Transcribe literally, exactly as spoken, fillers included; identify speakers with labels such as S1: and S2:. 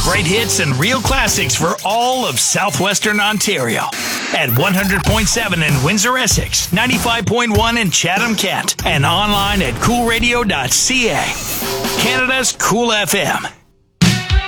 S1: Great hits and real classics for all of southwestern Ontario. At one hundred point seven in Windsor, Essex, ninety-five point one in Chatham-Kent, and online at cool radio dot c a. Canada's Cool F M.